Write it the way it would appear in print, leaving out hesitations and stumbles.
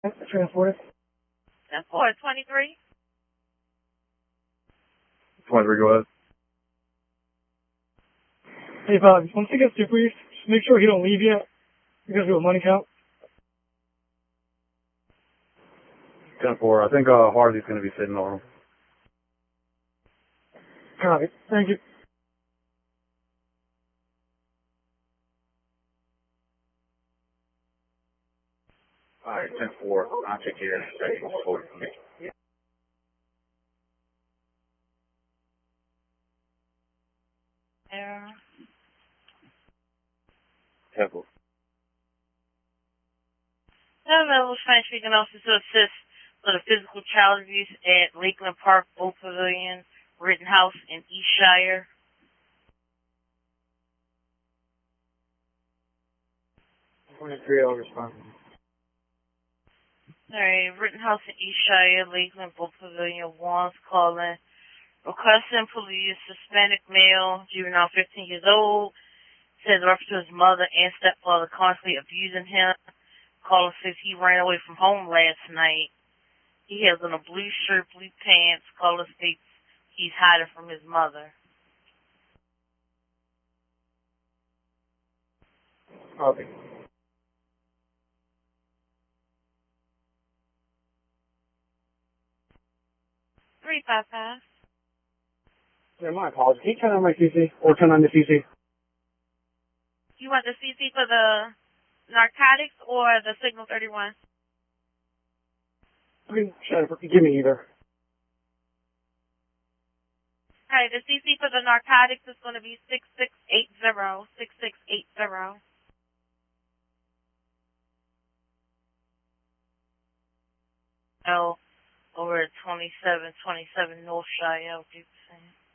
Transported. 10-4, 23. 23, go ahead. Hey, Bob, once he gets debriefed, just make sure he don't leave yet. You guys do a money count. 10-4, I think Harley's going to be sitting on him. Copy. Thank you. All right, 10-4. I'll take care of it. Error. 10-4. Level Spanish speaking officer to assist for the physical child abuse at Lakeland Park, Oak Pavilion, Rittenhouse, in Eastshire. 23, I'll respond. Alright, Rittenhouse in Eastshire, Lakeland, Oak Pavilion, Wands calling. Requesting police, Hispanic male, juvenile 15 years old, says reference to his mother and stepfather constantly abusing him. Caller says he ran away from home last night. He has on a blue shirt, blue pants. Caller states he's hiding from his mother. Copy. Three five five. Yeah, my apologies. Can you turn on my CC? Or turn on the CC? You want the CC for the narcotics or the Signal 31? Give me either. Alright, the CC for the narcotics is going to be 6680. 6680. Over at 2727 North Shire, 2%.